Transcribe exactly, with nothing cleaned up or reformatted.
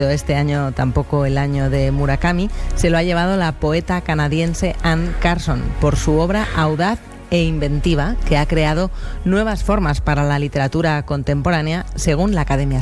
este año tampoco el año de Murakami, se lo ha llevado la poeta canadiense Anne Carson por su obra audaz e inventiva que ha creado nuevas formas para la literatura contemporánea, según la Academia